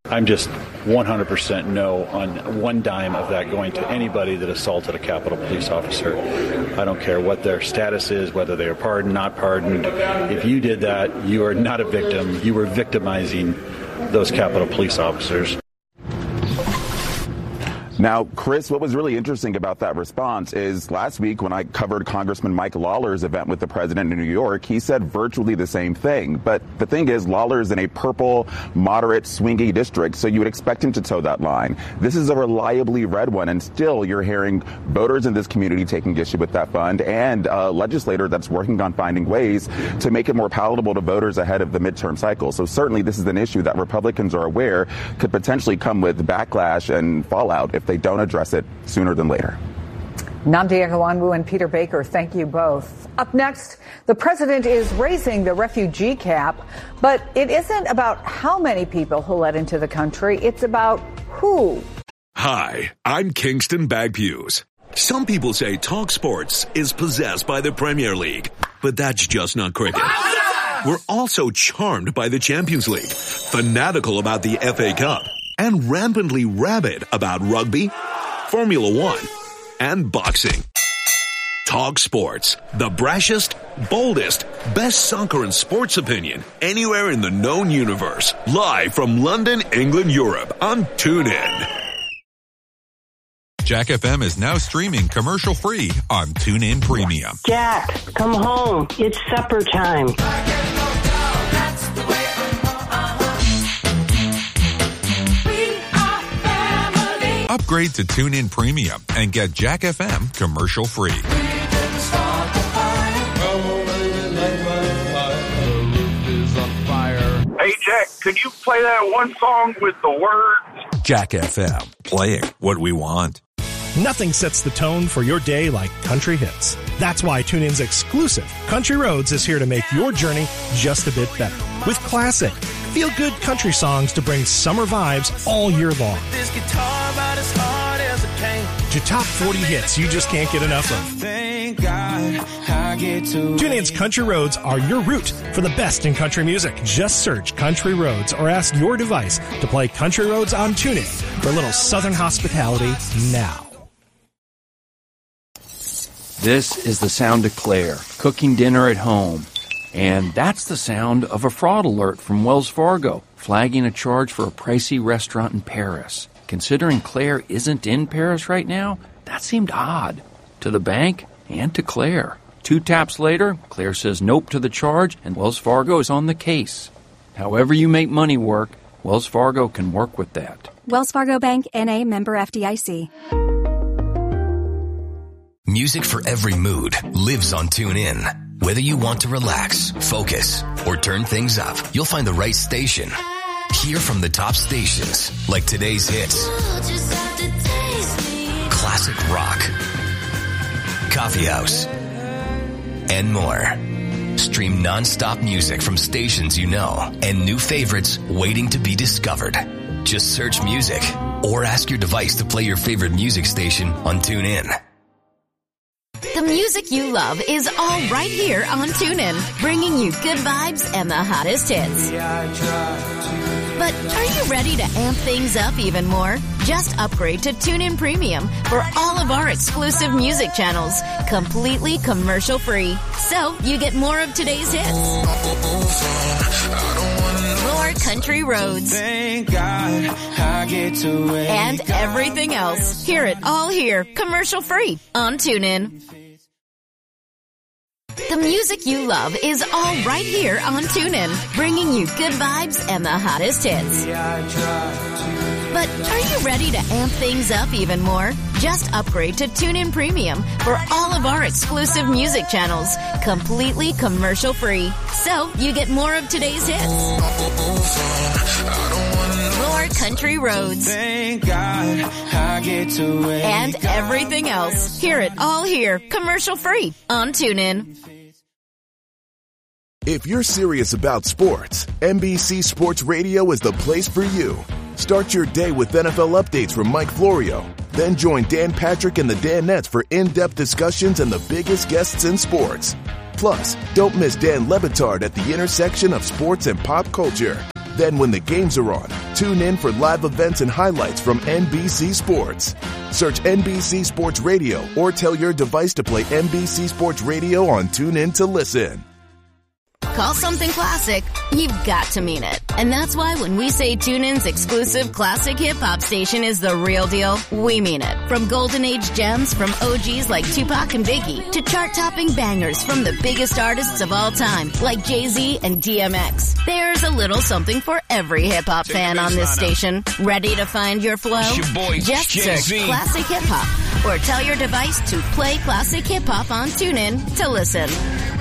I'm just 100% no on one dime of that going to anybody that assaulted a Capitol Police officer. I don't care what their status is, whether they are pardoned, not pardoned. If you did that, you are not a victim. You were victimizing those Capitol Police officers. Now, Chris, what was really interesting about that response is last week when I covered Congressman Mike Lawler's event with the president in New York, he said virtually the same thing. But the thing is, Lawler's in a purple, moderate, swingy district, so you would expect him to toe that line. This is a reliably red one, and still you're hearing voters in this community taking issue with that fund and a legislator that's working on finding ways to make it more palatable to voters ahead of the midterm cycle. So certainly this is an issue that Republicans are aware could potentially come with backlash and fallout if they don't address it sooner than later. Nnamdi Akanwụ and Peter Baker, thank you both. Up next, the president is raising the refugee cap, but it isn't about how many people he'll let into the country. It's about who. Hi, I'm Kingston Bagpuse. Some people say Talk Sports is possessed by the Premier League, but that's just not cricket. We're also charmed by the Champions League, fanatical about the FA Cup, and rampantly rabid about rugby, Formula One, and boxing. Talk Sports, the brashest, boldest, best soccer and sports opinion anywhere in the known universe. Live from London, England, Europe on TuneIn. Jack FM is now streaming commercial-free on TuneIn Premium. Jack, come home. It's supper time. Upgrade to TuneIn Premium and get Jack FM commercial-free. Hey, Jack, could you play that one song with the words? Jack FM, playing what we want. Nothing sets the tone for your day like country hits. That's why TuneIn's exclusive Country Roads is here to make your journey just a bit better. With classic, feel-good country songs to bring summer vibes all year long. This guitar about as hard as it came. To top 40 hits you just can't get enough of. Thank God I get to TuneIn's Country Roads are your route for the best in country music. Just search Country Roads or ask your device to play Country Roads on TuneIn for a little southern hospitality now. This is the sound of Claire, cooking dinner at home. And that's the sound of a fraud alert from Wells Fargo, flagging a charge for a pricey restaurant in Paris. Considering Claire isn't in Paris right now, that seemed odd. To the bank and to Claire. 2 taps later, Claire says nope to the charge, and Wells Fargo is on the case. However you make money work, Wells Fargo can work with that. Wells Fargo Bank, N.A., member FDIC. Music for every mood lives on TuneIn. Whether you want to relax, focus, or turn things up, you'll find the right station. Hear from the top stations, like today's hits, classic rock, coffee house, and more. Stream non-stop music from stations you know and new favorites waiting to be discovered. Just search music or ask your device to play your favorite music station on TuneIn. The music you love is all right here on TuneIn, bringing you good vibes and the hottest hits. But are you ready to amp things up even more? Just upgrade to TuneIn Premium for all of our exclusive music channels, completely commercial-free. So you get more of today's hits, more country roads, thank God I get to and everything else. Hear it all here, commercial-free on TuneIn. The music you love is all right here on TuneIn, bringing you good vibes and the hottest hits. But are you ready to amp things up even more? Just upgrade to TuneIn Premium for all of our exclusive music channels, completely commercial-free. So you get more of today's hits, more country roads, thank God I get to and everything else. Hear it all here, commercial-free on TuneIn. If you're serious about sports, NBC Sports Radio is the place for you. Start your day with NFL updates from Mike Florio. Then join Dan Patrick and the Danettes for in-depth discussions and the biggest guests in sports. Plus, don't miss Dan Le Batard at the intersection of sports and pop culture. Then when the games are on, Tune in for live events and highlights from NBC Sports. Search NBC Sports Radio or tell your device to play NBC Sports Radio on TuneIn to listen. Call something classic, you've got to mean it. And that's why when we say TuneIn's exclusive classic hip-hop station is the real deal, we mean it. From golden age gems from OGs like Tupac and Biggie to chart-topping bangers from the biggest artists of all time like Jay-Z and DMX. There's a little something for every hip-hop fan on this station. Ready to find your flow? Just search Classic Hip-Hop or tell your device to play Classic Hip-Hop on TuneIn to listen.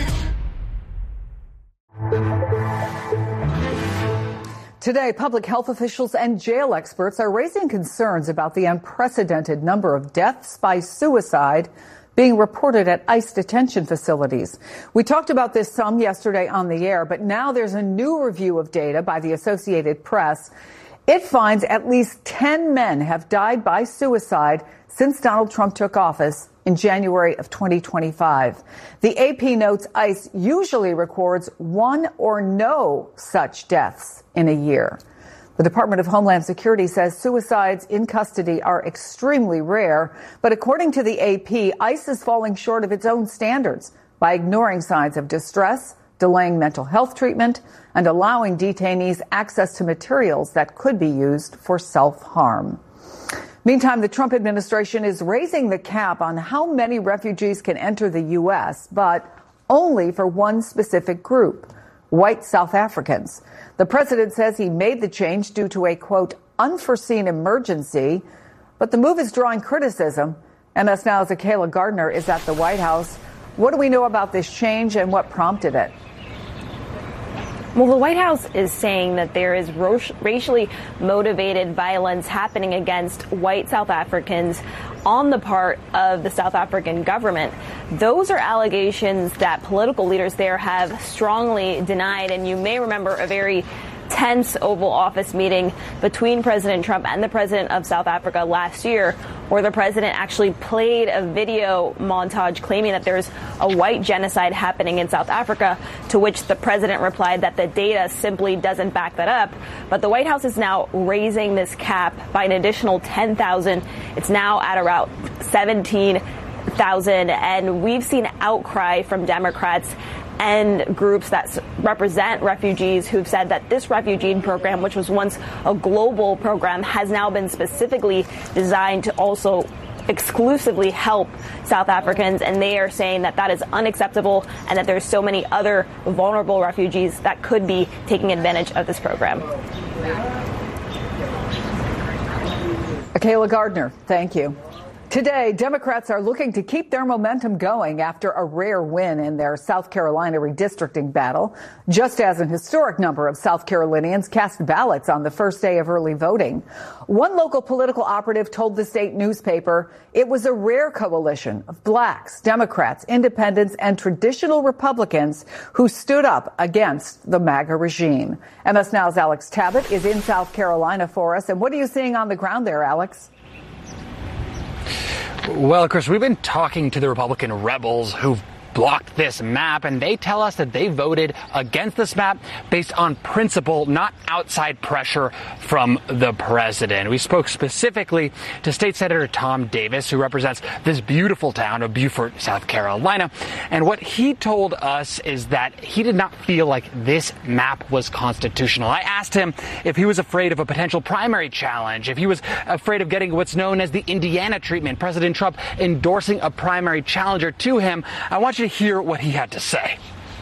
Today, public health officials and jail experts are raising concerns about the unprecedented number of deaths by suicide being reported at ICE detention facilities. We talked about this some yesterday on the air, but now there's a new review of data by the Associated Press. It finds at least 10 men have died by suicide since Donald Trump took office in January of 2025. The AP notes ICE usually records one or no such deaths in a year. The Department of Homeland Security says suicides in custody are extremely rare, but according to the AP, ICE is falling short of its own standards by ignoring signs of distress, delaying mental health treatment, and allowing detainees access to materials that could be used for self-harm. Meantime, the Trump administration is raising the cap on how many refugees can enter the U.S., but only for one specific group, white South Africans. The president says he made the change due to a, quote, unforeseen emergency, but the move is drawing criticism. MS Now's Akayla Gardner is at the White House. What do we know about this change and what prompted it? Well, the White House is saying that there is racially motivated violence happening against white South Africans on the part of the South African government. Those are allegations that political leaders there have strongly denied. And you may remember a very tense Oval Office meeting between President Trump and the president of South Africa last year, where the president actually played a video montage claiming that there's a white genocide happening in South Africa, to which the president replied that the data simply doesn't back that up. But the White House is now raising this cap by an additional 10,000. It's now at around 17,000, and we've seen outcry from Democrats and groups that represent refugees who've said that this refugee program, which was once a global program, has now been specifically designed to also exclusively help South Africans, and they are saying that that is unacceptable and that there's so many other vulnerable refugees that could be taking advantage of this program. Akayla Gardner, thank you. Today, Democrats are looking to keep their momentum going after a rare win in their South Carolina redistricting battle, just as an historic number of South Carolinians cast ballots on the first day of early voting. One local political operative told the state newspaper it was a rare coalition of blacks, Democrats, independents, and traditional Republicans who stood up against the MAGA regime. MS Now's Alex Tabbitt is in South Carolina for us. And what are you seeing on the ground there, Alex? Well, Chris, we've been talking to the Republican rebels who've blocked this map, and they tell us that they voted against this map based on principle, not outside pressure from the president. We spoke specifically to State Senator Tom Davis, who represents this beautiful town of Beaufort, South Carolina. And what he told us is that he did not feel like this map was constitutional. I asked him if he was afraid of a potential primary challenge, if he was afraid of getting what's known as the Indiana treatment, President Trump endorsing a primary challenger to him. I want you to hear what he had to say.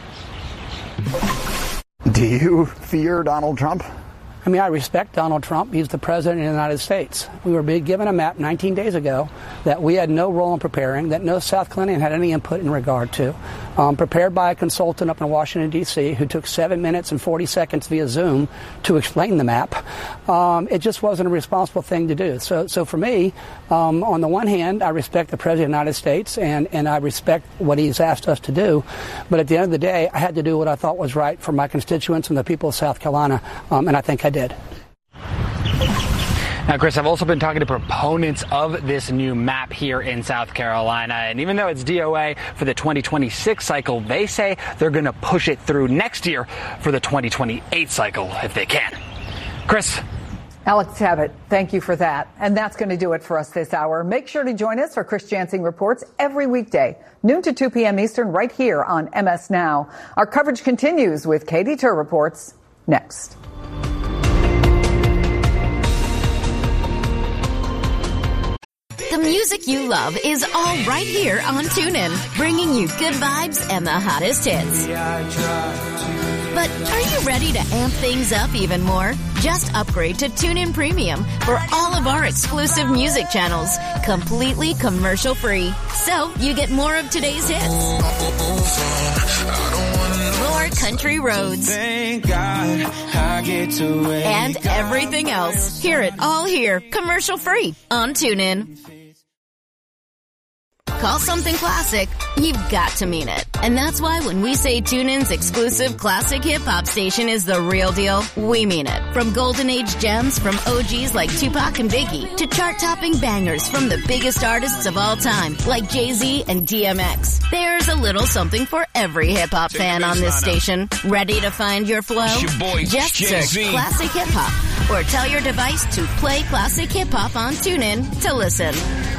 Do you fear Donald Trump? I mean, I respect Donald Trump. He's the president of the United States. We were being given a map 19 days ago that we had no role in preparing, that no South Carolinian had any input in regard to, prepared by a consultant up in Washington, D.C., who took 7 minutes and 40 seconds via Zoom to explain the map. It just wasn't a responsible thing to do. So for me, on the one hand, I respect the president of the United States, and I respect what he's asked us to do. But at the end of the day, I had to do what I thought was right for my constituents and the people of South Carolina, and I think I did. Now, Chris, I've also been talking to proponents of this new map here in South Carolina. And even though it's DOA for the 2026 cycle, they say they're going to push it through next year for the 2028 cycle if they can. Chris? Alex Tabbitt, thank you for that. And that's going to do it for us this hour. Make sure to join us for Chris Jansing Reports every weekday, noon to 2 p.m. Eastern, right here on MS Now. Our coverage continues with Katie Tur Reports next. The music you love is all right here on TuneIn, bringing you good vibes and the hottest hits. But are you ready to amp things up even more? Just upgrade to TuneIn Premium for all of our exclusive music channels, completely commercial-free. So you get more of today's hits, more country roads, Thank God I get to wake and everything else. Hear it all here, commercial-free on TuneIn. Call something classic, you've got to mean it. And that's why when we say TuneIn's exclusive classic hip-hop station is the real deal, we mean it. From golden age gems from OGs like Tupac and Biggie to chart-topping bangers from the biggest artists of all time like Jay-Z and DMX. There's a little something for every hip-hop fan on this station. Ready to find your flow? Just search Classic Hip Hop or tell your device to play Classic Hip Hop on TuneIn to listen.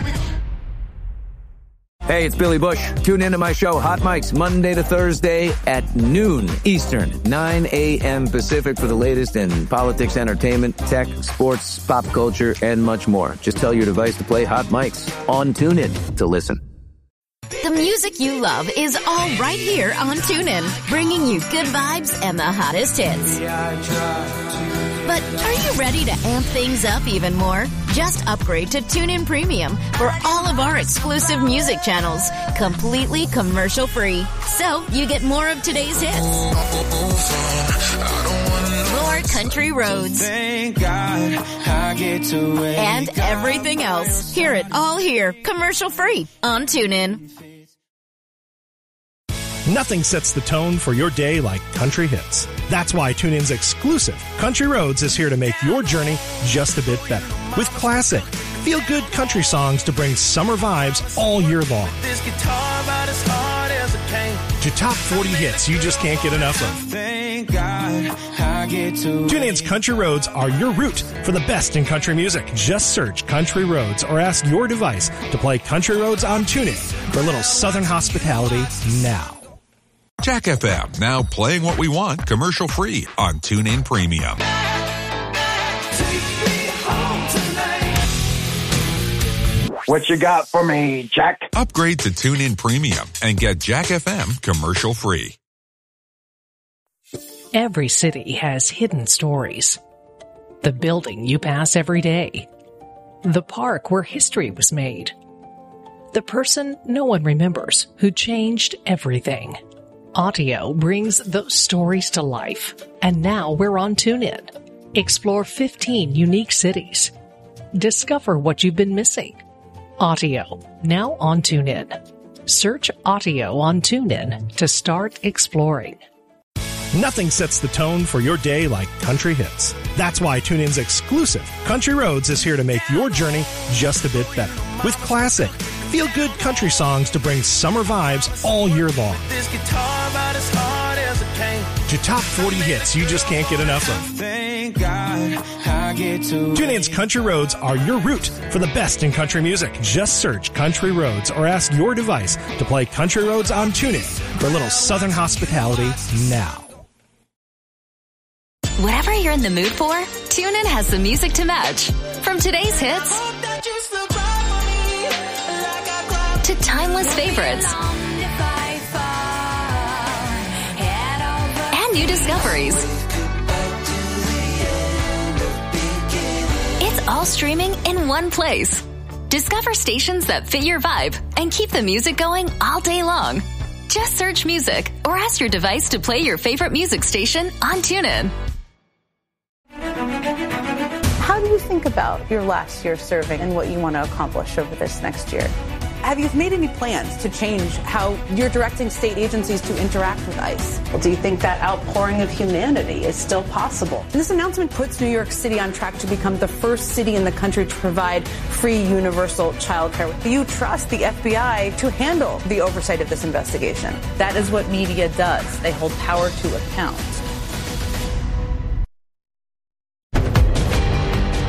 Hey, it's Billy Bush. Tune into my show, Hot Mics, Monday to Thursday at noon Eastern, 9 a.m. Pacific for the latest in politics, entertainment, tech, sports, pop culture, and much more. Just tell your device to play Hot Mics on TuneIn to listen. The music you love is all right here on TuneIn, bringing you good vibes and the hottest hits. But are you ready to amp things up even more? Just upgrade to TuneIn Premium for all of our exclusive music channels, completely commercial-free. So you get more of today's hits, more country roads, Thank God I get to wake and everything else. Hear it all here, commercial-free on TuneIn. Nothing sets the tone for your day like country hits. That's why TuneIn's exclusive Country Roads is here to make your journey just a bit better. With classic, feel-good country songs to bring summer vibes all year long. This guitar about as hard as it came. To top 40 hits you just can't get enough of. Thank God I get to TuneIn's Country Roads are your route for the best in country music. Just search Country Roads or ask your device to play Country Roads on TuneIn for a little Southern hospitality now. Jack FM, now playing what we want commercial-free on TuneIn Premium. What you got for me, Jack? Upgrade to TuneIn Premium and get Jack FM commercial-free. Every city has hidden stories. The building you pass every day. The park where history was made. The person no one remembers who changed everything. Audio brings those stories to life, and now we're on TuneIn. Explore 15 unique cities. Discover what you've been missing. Audio, now on TuneIn. Search Audio on TuneIn to start exploring. Nothing sets the tone for your day like country hits. That's why TuneIn's exclusive Country Roads is here to make your journey just a bit better. With classic, feel-good country songs to bring summer vibes all year long. This guitar about as hard as it came. To top 40 hits you just can't get enough of. Thank God I get to TuneIn's Country Roads are your route for the best in country music. Just search Country Roads or ask your device to play Country Roads on TuneIn for a little Southern hospitality now. Whatever you're in the mood for, TuneIn has the music to match. From today's hits to timeless favorites and new discoveries. It's all streaming in one place. Discover stations that fit your vibe and keep the music going all day long. Just search music or ask your device to play your favorite music station on TuneIn. How do you think about your last year serving and what you want to accomplish over this next year? Have you made any plans to change how you're directing state agencies to interact with ICE? Well, do you think that outpouring of humanity is still possible? And this announcement puts New York City on track to become the first city in the country to provide free universal child care. Do you trust the FBI to handle the oversight of this investigation? That is what media does. They hold power to account.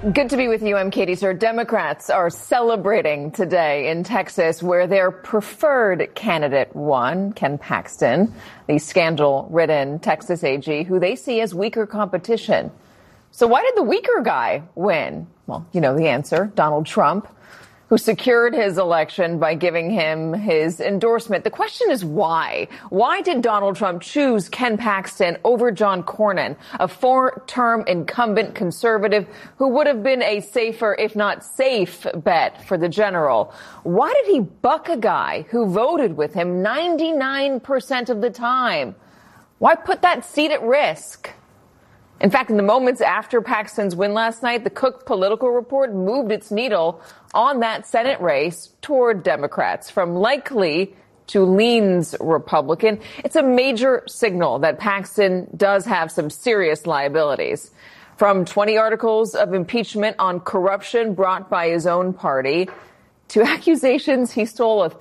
Good to be with you. I'm Katie Sir. Democrats are celebrating today in Texas, where their preferred candidate won, Ken Paxton, the scandal-ridden Texas AG, who they see as weaker competition. So why did the weaker guy win? Well, you know the answer. Donald Trump, who secured his election by giving him his endorsement. The question is why? Why did Donald Trump choose Ken Paxton over John Cornyn, a four-term incumbent conservative who would have been a safer, if not safe, bet for the general? Why did he buck a guy who voted with him 99% of the time? Why put that seat at risk? In fact, in the moments after Paxton's win last night, the Cook Political Report moved its needle on that Senate race toward Democrats, from likely to leans Republican. It's a major signal that Paxton does have some serious liabilities, from 20 articles of impeachment on corruption brought by his own party to accusations he stole a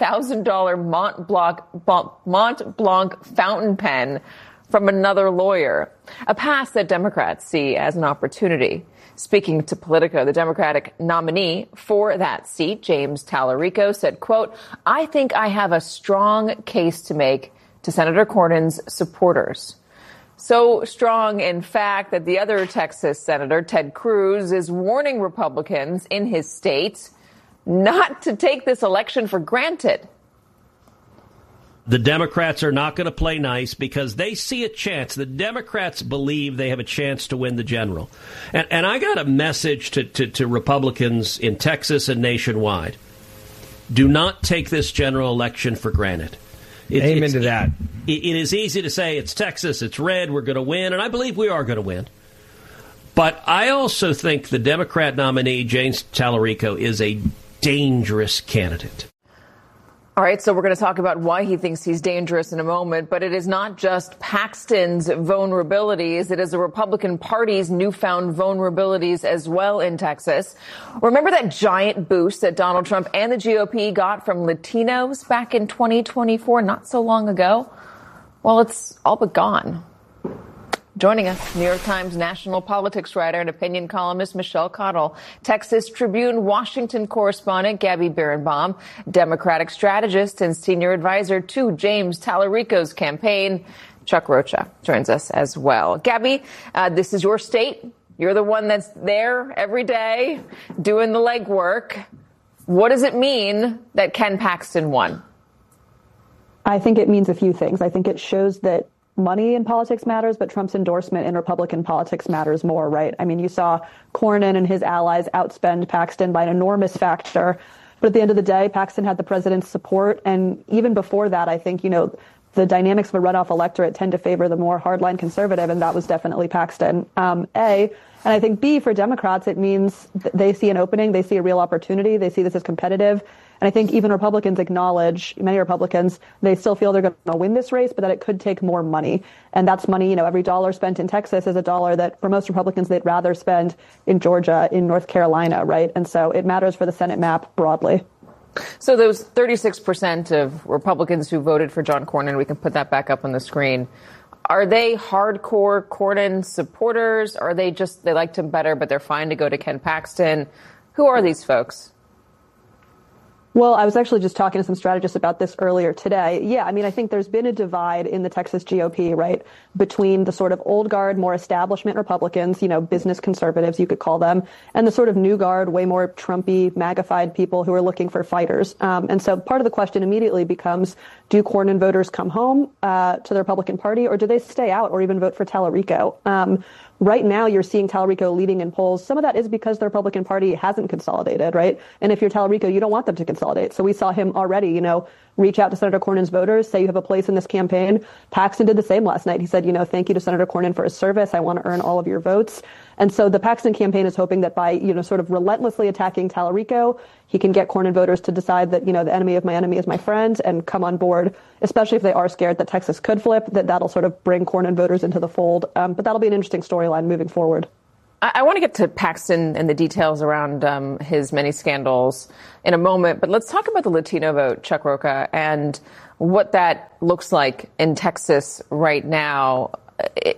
$1,000 Mont Blanc fountain pen from another lawyer, a past that Democrats see as an opportunity. Speaking to Politico, the Democratic nominee for that seat, James Tallarico, said, quote, "I think I have a strong case to make to Senator Cornyn's supporters." So strong, in fact, that the other Texas Senator, Ted Cruz, is warning Republicans in his state not to take this election for granted. The Democrats are not going to play nice because they see a chance. The Democrats believe they have a chance to win the general. And I got a message to Republicans in Texas and nationwide. Do not take this general election for granted. Amen to that. It is easy to say it's Texas, it's red, we're going to win, and I believe we are going to win. But I also think the Democrat nominee, James Tallarico, is a dangerous candidate. All right, so we're going to talk about why he thinks he's dangerous in a moment, but it is not just Paxton's vulnerabilities. It is the Republican Party's newfound vulnerabilities as well in Texas. Remember that giant boost that Donald Trump and the GOP got from Latinos back in 2024, not so long ago? Well, it's all but gone. Joining us, New York Times national politics writer and opinion columnist Michelle Cottle, Texas Tribune Washington correspondent Gabby Birnbaum, Democratic strategist and senior advisor to James Tallarico's campaign, Chuck Rocha, joins us as well. Gabby, this is your state. You're the one that's there every day doing the legwork. What does it mean that Ken Paxton won? I think it means a few things. I think it shows that money in politics matters, but Trump's endorsement in Republican politics matters more, right? I mean, you saw Cornyn and his allies outspend Paxton by an enormous factor. But at the end of the day, Paxton had the president's support. And even before that, I think, the dynamics of a runoff electorate tend to favor the more hardline conservative, and that was definitely Paxton. A, and I think B, for Democrats, it means they see an opening, they see a real opportunity, they see this as competitive. And I think even Republicans acknowledge, many Republicans, they still feel they're going to win this race, but that it could take more money. And that's money, every dollar spent in Texas is a dollar that for most Republicans, they'd rather spend in Georgia, in North Carolina, right? And so it matters for the Senate map broadly. So those 36% of Republicans who voted for John Cornyn, we can put that back up on the screen. Are they hardcore Cornyn supporters? Or are they they liked him better, but they're fine to go to Ken Paxton? Who are these folks? Well, I was actually just talking to some strategists about this earlier today. Yeah, I mean, I think there's been a divide in the Texas GOP, right, between the sort of old guard, more establishment Republicans, business conservatives, you could call them, and the sort of new guard, way more Trumpy, MAGA-fied people who are looking for fighters. And so part of the question immediately becomes, do Cornyn voters come home to the Republican Party, or do they stay out or even vote for Tallarico? Right now, you're seeing Tallarico leading in polls. Some of that is because the Republican Party hasn't consolidated, right? And if you're Tallarico, you don't want them to consolidate. So we saw him already, reach out to Senator Cornyn's voters, say you have a place in this campaign. Paxton did the same last night. He said, thank you to Senator Cornyn for his service. I want to earn all of your votes. And so the Paxton campaign is hoping that by, sort of relentlessly attacking Tallarico, he can get Cornyn voters to decide that, the enemy of my enemy is my friend and come on board, especially if they are scared that Texas could flip, that'll sort of bring Cornyn voters into the fold. But that'll be an interesting storyline moving forward. I want to get to Paxton and the details around his many scandals in a moment, but let's talk about the Latino vote, Chuck Rocha, and what that looks like in Texas right now.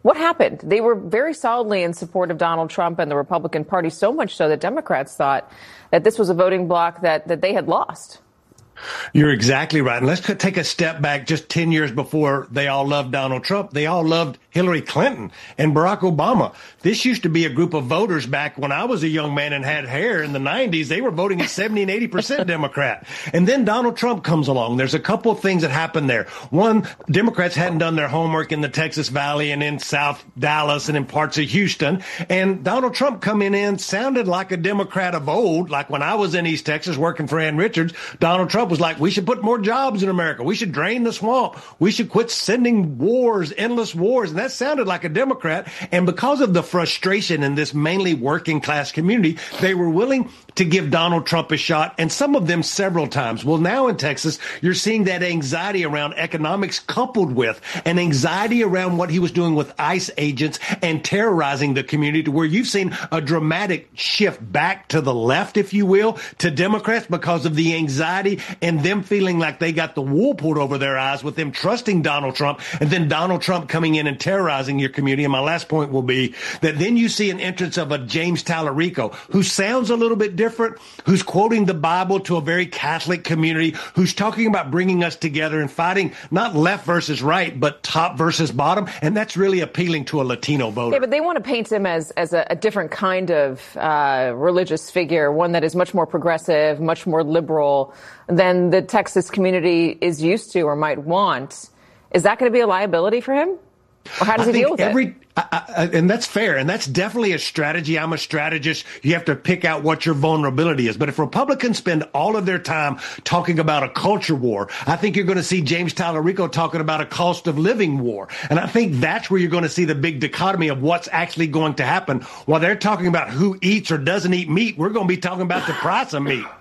What happened? They were very solidly in support of Donald Trump and the Republican Party, so much so that Democrats thought that this was a voting bloc that they had lost. You're exactly right. And let's take a step back just 10 years before they all loved Donald Trump. They all loved Hillary Clinton and Barack Obama. This used to be a group of voters back when I was a young man and had hair in the 90s. They were voting at 70 and 80% Democrat. And then Donald Trump comes along. There's a couple of things that happened there. One, Democrats hadn't done their homework in the Texas Valley and in South Dallas and in parts of Houston. And Donald Trump coming in sounded like a Democrat of old, like when I was in East Texas working for Ann Richards. Donald Trump was like, we should put more jobs in America. We should drain the swamp. We should quit sending wars, endless wars. And that sounded like a Democrat. And because of the frustration in this mainly working class community, they were willing to give Donald Trump a shot, and some of them several times. Well, now in Texas, you're seeing that anxiety around economics coupled with an anxiety around what he was doing with ICE agents and terrorizing the community, to where you've seen a dramatic shift back to the left, if you will, to Democrats because of the anxiety and them feeling like they got the wool pulled over their eyes with them trusting Donald Trump, and then Donald Trump coming in and terrorizing your community. And my last point will be that then you see an entrance of a James Tallarico, who sounds a little bit different, who's quoting the Bible to a very Catholic community, who's talking about bringing us together and fighting not left versus right, but top versus bottom. And that's really appealing to a Latino voter. Yeah, but they want to paint him as a different kind of religious figure, one that is much more progressive, much more liberal than the Texas community is used to or might want. Is that going to be a liability for him? Or how does he deal with it? And that's fair. And that's definitely a strategy. I'm a strategist. You have to pick out what your vulnerability is. But if Republicans spend all of their time talking about a culture war, I think you're going to see James Tallarico talking about a cost of living war. And I think that's where you're going to see the big dichotomy of what's actually going to happen. While they're talking about who eats or doesn't eat meat, we're going to be talking about the price of meat.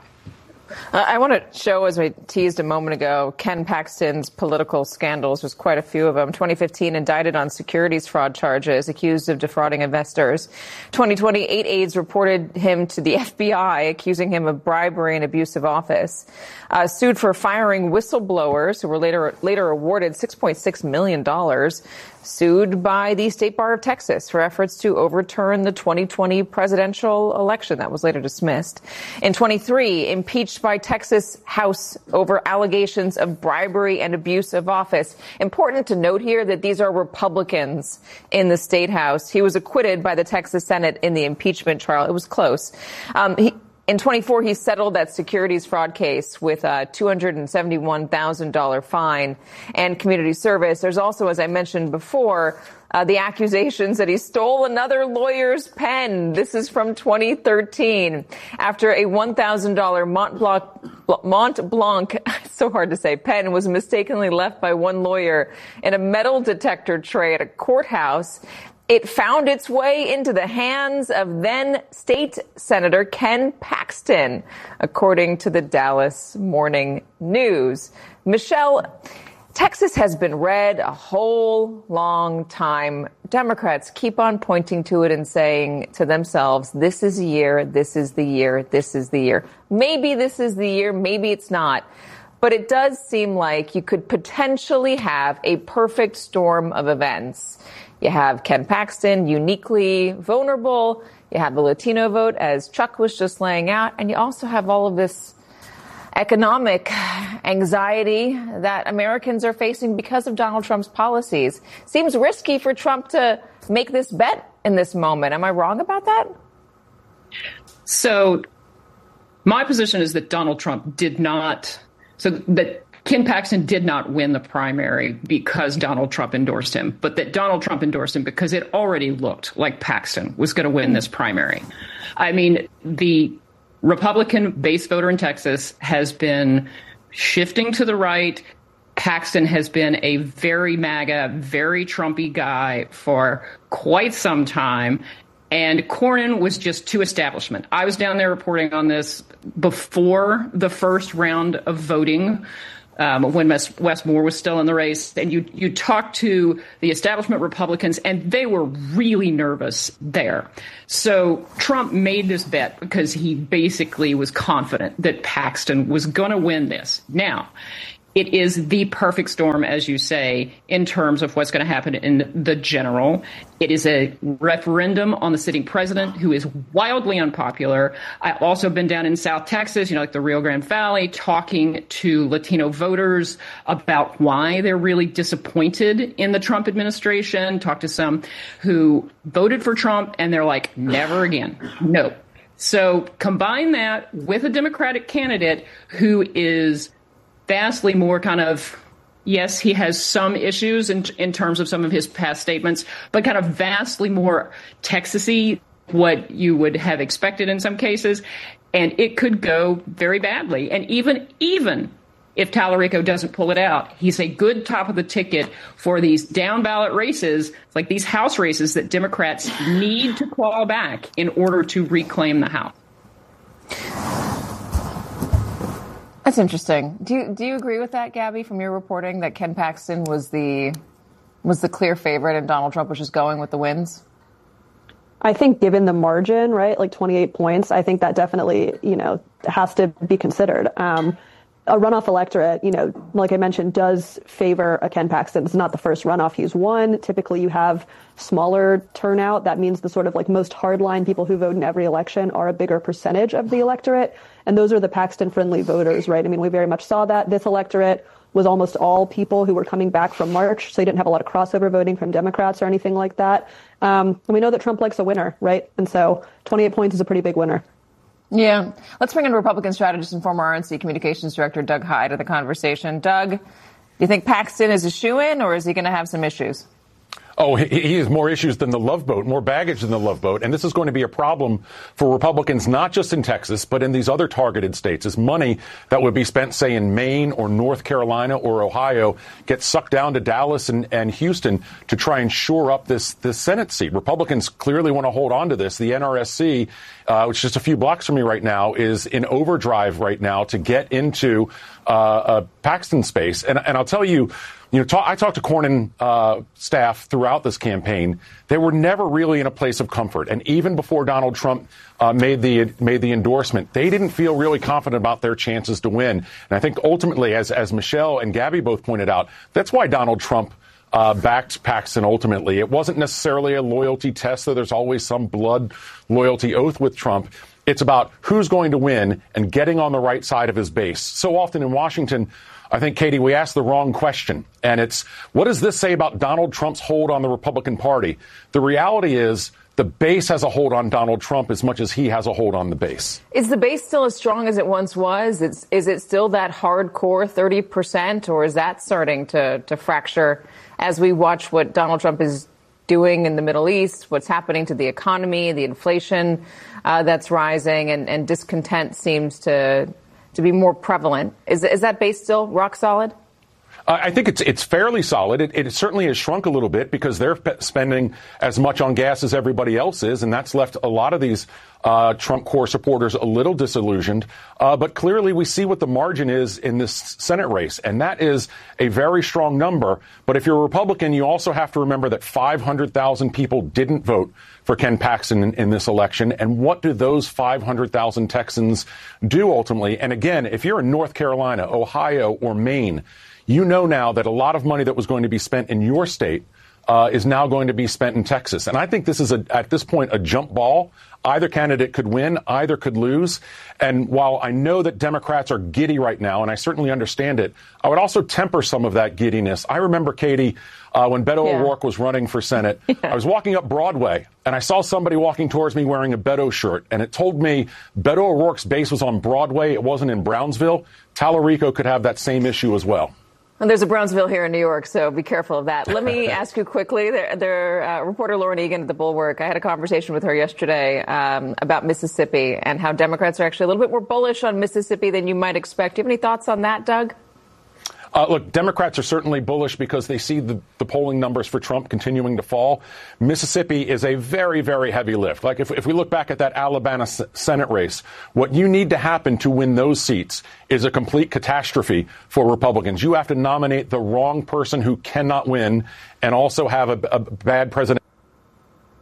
I want to show, as we teased a moment ago, Ken Paxton's political scandals. There's quite a few of them. 2015, indicted on securities fraud charges, accused of defrauding investors. 2020, 8 aides reported him to the FBI, accusing him of bribery and abuse of office. Sued for firing whistleblowers who were later awarded $6.6 million. Sued by the State Bar of Texas for efforts to overturn the 2020 presidential election that was later dismissed. In 23, impeached by Texas House over allegations of bribery and abuse of office. Important to note here that these are Republicans in the State House. He was acquitted by the Texas Senate in the impeachment trial. It was close. In 24, he settled that securities fraud case with a $271,000 fine and community service. There's also, as I mentioned before, the accusations that he stole another lawyer's pen. This is from 2013. After a $1,000 Mont Blanc, so hard to say, pen was mistakenly left by one lawyer in a metal detector tray at a courthouse, it found its way into the hands of then State Senator Ken Paxton, according to the Dallas Morning News. Michelle, Texas has been red a whole long time. Democrats keep on pointing to it and saying to themselves, this is the year, this is the year, this is the year. Maybe this is the year, maybe it's not. But it does seem like you could potentially have a perfect storm of events. You have Ken Paxton, uniquely vulnerable. You have the Latino vote, as Chuck was just laying out. And you also have all of this economic anxiety that Americans are facing because of Donald Trump's policies. Seems risky for Trump to make this bet in this moment. Am I wrong about that? So my position is that Donald Trump did not, so that Ken Paxton did not win the primary because Donald Trump endorsed him, but that Donald Trump endorsed him because it already looked like Paxton was going to win this primary. I mean, the Republican base voter in Texas has been shifting to the right. Paxton has been a very MAGA, very Trumpy guy for quite some time. And Cornyn was just too establishment. I was down there reporting on this before the first round of voting, when Wes Moore was still in the race, and you talked to the establishment Republicans, and they were really nervous there. So Trump made this bet because he basically was confident that Paxton was going to win this. Now, it is the perfect storm, as you say, in terms of what's going to happen in the general. It is a referendum on the sitting president who is wildly unpopular. I've also been down in South Texas, like the Rio Grande Valley, talking to Latino voters about why they're really disappointed in the Trump administration. Talked to some who voted for Trump and they're like, never again. No. So combine that with a Democratic candidate who is vastly more kind of, yes, he has some issues in terms of some of his past statements, but kind of vastly more Texas-y, what you would have expected in some cases. And it could go very badly. And even if Tallarico doesn't pull it out, he's a good top of the ticket for these down ballot races, like these House races that Democrats need to claw back in order to reclaim the House. That's interesting. Do you agree with that, Gabby, from your reporting that Ken Paxton was the clear favorite and Donald Trump was just going with the wins? I think given the margin, right, like 28 points, I think that definitely, has to be considered. A runoff electorate, like I mentioned, does favor a Ken Paxton. It's not the first runoff he's won. Typically, you have smaller turnout. That means the sort of like most hardline people who vote in every election are a bigger percentage of the electorate. And those are the Paxton-friendly voters, right? I mean, we very much saw that. This electorate was almost all people who were coming back from March, so you didn't have a lot of crossover voting from Democrats or anything like that. And we know that Trump likes a winner, right? And so 28 points is a pretty big winner. Yeah. Let's bring in Republican strategist and former RNC communications director Doug Heye to the conversation. Doug, do you think Paxton is a shoo-in or is he going to have some issues? Oh, he has more issues than the Love Boat, more baggage than the Love Boat. And this is going to be a problem for Republicans, not just in Texas, but in these other targeted states, as money that would be spent, say, in Maine or North Carolina or Ohio gets sucked down to Dallas and Houston to try and shore up this Senate seat. Republicans clearly want to hold on to this. The NRSC, which is just a few blocks from me right now, is in overdrive right now to get into Paxton space. And I'll tell you, I talked to Cornyn staff throughout this campaign. They were never really in a place of comfort. And even before Donald Trump made the endorsement, they didn't feel really confident about their chances to win. And I think ultimately, as Michelle and Gabby both pointed out, that's why Donald Trump backed Paxton ultimately. It wasn't necessarily a loyalty test, though there's always some blood loyalty oath with Trump. It's about who's going to win and getting on the right side of his base. So often in Washington, I think, Katie, we ask the wrong question. And it's, what does this say about Donald Trump's hold on the Republican Party? The reality is the base has a hold on Donald Trump as much as he has a hold on the base. Is the base still as strong as it once was? Is it still that hardcore 30%, or is that starting to fracture as we watch what Donald Trump is doing in the Middle East, what's happening to the economy, the inflation that's rising, and discontent seems to be more prevalent? Is that base still rock solid? I think it's fairly solid. It certainly has shrunk a little bit because they're spending as much on gas as everybody else is, and that's left a lot of these Trump core supporters a little disillusioned. But clearly we see what the margin is in this Senate race, and that is a very strong number. But if you're a Republican, you also have to remember that 500,000 people didn't vote for Ken Paxton in this election. And what do those 500,000 Texans do ultimately? And again, if you're in North Carolina, Ohio, or Maine, you know now that a lot of money that was going to be spent in your state is now going to be spent in Texas. And I think this is, at this point, a jump ball. Either candidate could win, either could lose. And while I know that Democrats are giddy right now, and I certainly understand it, I would also temper some of that giddiness. I remember, Katie, when Beto O'Rourke was running for Senate, I was walking up Broadway, and I saw somebody walking towards me wearing a Beto shirt, and it told me Beto O'Rourke's base was on Broadway. It wasn't in Brownsville. Tallarico could have that same issue as well. And there's a Brownsville here in New York, so be careful of that. Let me ask you quickly, reporter Lauren Egan at The Bulwark, I had a conversation with her yesterday about Mississippi and how Democrats are actually a little bit more bullish on Mississippi than you might expect. Do you have any thoughts on that, Doug? Look, Democrats are certainly bullish because they see the polling numbers for Trump continuing to fall. Mississippi is a very, very heavy lift. Like if we look back at that Alabama Senate race, what you need to happen to win those seats is a complete catastrophe for Republicans. You have to nominate the wrong person who cannot win and also have a bad presidential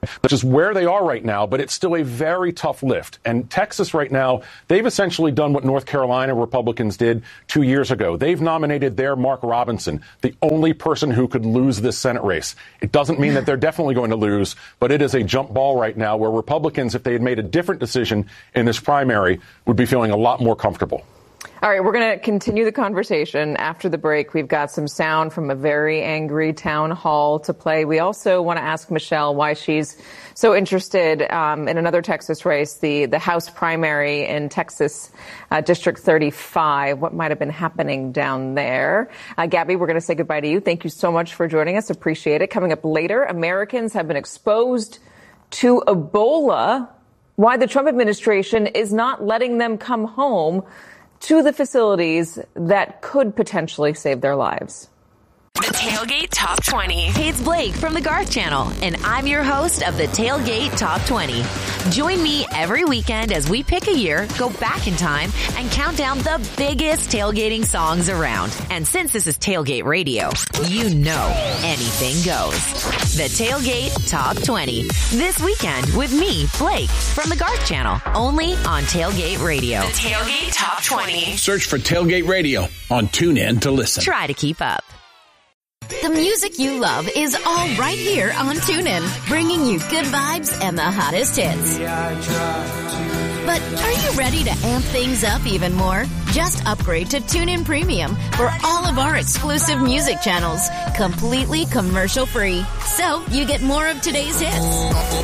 which is where they are right now, but it's still a very tough lift. And Texas right now, they've essentially done what North Carolina Republicans did 2 years ago. They've nominated their Mark Robinson, the only person who could lose this Senate race. It doesn't mean that they're definitely going to lose, but it is a jump ball right now where Republicans, if they had made a different decision in this primary, would be feeling a lot more comfortable. All right, we're going to continue the conversation after the break. We've got some sound from a very angry town hall to play. We also want to ask Michelle why she's so interested in another Texas race, the House primary in Texas District 35. What might have been happening down there? Gabby, we're going to say goodbye to you. Thank you so much for joining us. Appreciate it. Coming up later, Americans have been exposed to Ebola. Why the Trump administration is not letting them come home to the facilities that could potentially save their lives. The Tailgate Top 20. Hey, it's Blake from the Garth Channel, and I'm your host of the Tailgate Top 20. Join me every weekend as we pick a year, go back in time, and count down the biggest tailgating songs around. And since this is Tailgate Radio, you know anything goes. The Tailgate Top 20. This weekend with me, Blake, from the Garth Channel, only on Tailgate Radio. The Tailgate Top 20. Search for Tailgate Radio on TuneIn to listen. Try to keep up. The music you love is all right here on TuneIn, bringing you good vibes and the hottest hits. But are you ready to amp things up even more? Just upgrade to TuneIn Premium for all of our exclusive music channels, completely commercial free. So you get more of today's hits.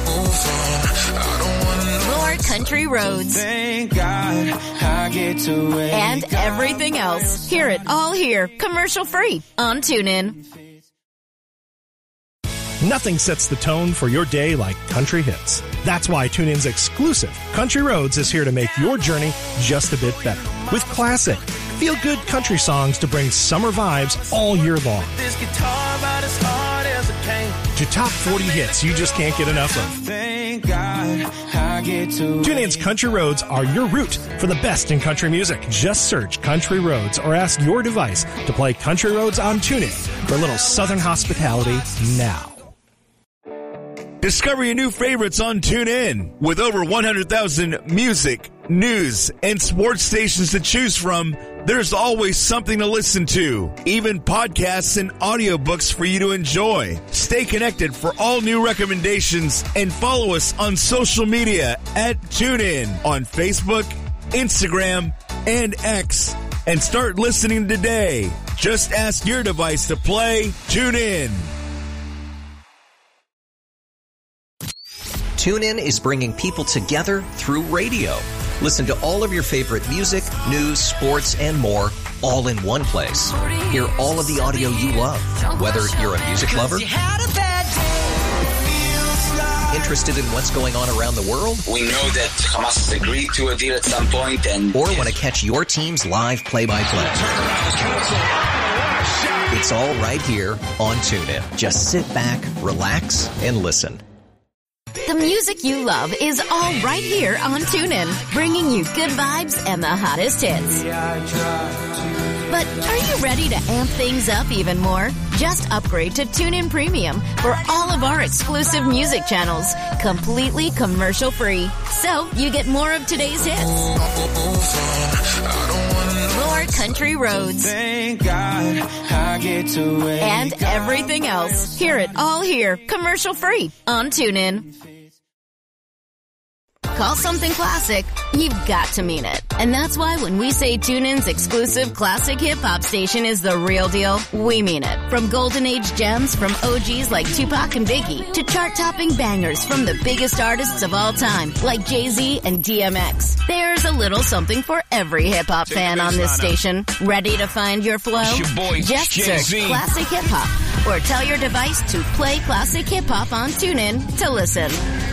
More country roads. Thank God I get to wake and everything else. Hear it all here, commercial free on TuneIn. Nothing sets the tone for your day like country hits. That's why TuneIn's exclusive Country Roads is here to make your journey just a bit better. With classic, feel-good country songs to bring summer vibes all year long. this guitar about as hard as it can. To top 40 hits you just can't get enough of. Thank God I get to TuneIn's Country Roads are your route for the best in country music. Just search Country Roads or ask your device to play Country Roads on TuneIn for a little Southern hospitality now. Discover your new favorites on TuneIn. With over 100,000 music, news, and sports stations to choose from, there's always something to listen to. Even podcasts and audiobooks for you to enjoy. Stay connected for all new recommendations and follow us on social media at TuneIn on Facebook, Instagram, and X. And start listening today. Just ask your device to play TuneIn. TuneIn is bringing people together through radio. Listen to all of your favorite music, news, sports, and more all in one place. Hear all of the audio you love, whether you're a music lover, interested in what's going on around the world, we know that Hamas has agreed to a deal at some point, and or want to catch your team's live play-by-play. It's all right here on TuneIn. Just sit back, relax, and listen. The music you love is all right here on TuneIn, bringing you good vibes and the hottest hits. But are you ready to amp things up even more? Just upgrade to TuneIn Premium for all of our exclusive music channels, completely commercial free. So you get more of today's hits. More country roads. Thank God I get to wake and everything else. Hear it all here, commercial free on TuneIn. Call something classic, you've got to mean it. And that's why when we say TuneIn's exclusive classic hip-hop station is the real deal, we mean it. From golden age gems from OGs like Tupac and Biggie to chart-topping bangers from the biggest artists of all time like Jay-Z and DMX. There's a little something for every hip-hop fan on this station. Ready to find your flow? Just search Classic Hip-Hop or tell your device to play Classic Hip-Hop on TuneIn to listen.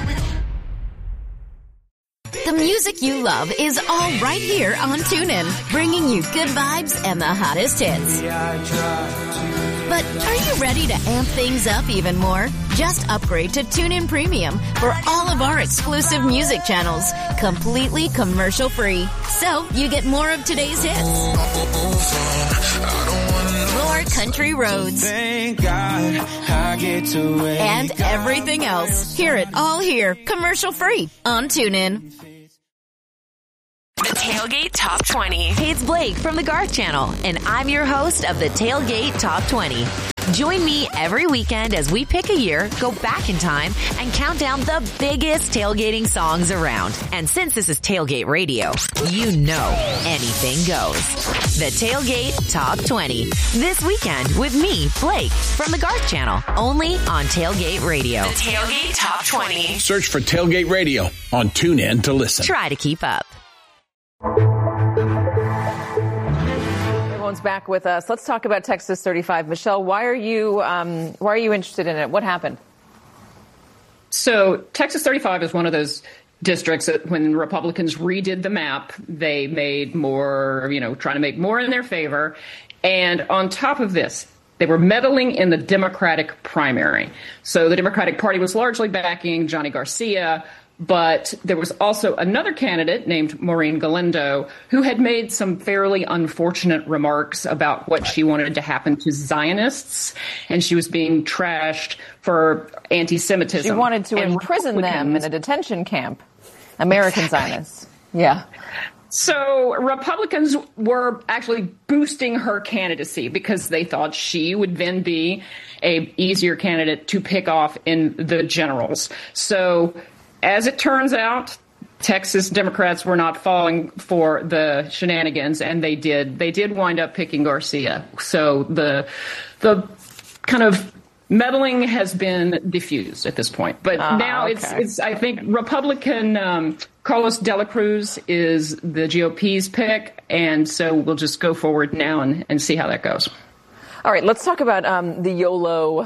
The music you love is all right here on TuneIn, bringing you good vibes and the hottest hits. But are you ready to amp things up even more? Just upgrade to TuneIn Premium for all of our exclusive music channels, completely commercial free. So you get more of today's hits. More country roads. Thank God I get to wake And everything else. Hear it all here, commercial free on TuneIn. The Tailgate Top 20. It's Blake from the Garth Channel, and I'm your host of the Tailgate Top 20. Join me every weekend as we pick a year, go back in time, and count down the biggest tailgating songs around. And since this is Tailgate Radio, you know anything goes. The Tailgate Top 20. This weekend with me, Blake, from the Garth Channel, only on Tailgate Radio. The Tailgate Top 20. Search for Tailgate Radio on TuneIn to listen. Try to keep up. Everyone's back with us. Let's talk about Texas 35. Michelle, why are you interested in it? What happened? So Texas 35 is one of those districts that when Republicans redid the map, they made more, trying to make more in their favor. And on top of this, they were meddling in the Democratic primary. So the Democratic Party was largely backing Johnny Garcia, but there was also another candidate named Maureen Galindo who had made some fairly unfortunate remarks about what she wanted to happen to Zionists, and she was being trashed for anti-Semitism. She wanted to imprison them in a detention camp. American Zionists. Yeah. So Republicans were actually boosting her candidacy because they thought she would then be a easier candidate to pick off in the generals. So as it turns out, Texas Democrats were not falling for the shenanigans, and they did wind up picking Garcia. So the kind of meddling has been diffused at this point. But now it's I think Republican Carlos de la Cruz is the GOP's pick, and so we'll just go forward now and see how that goes. All right, let's talk about the YOLO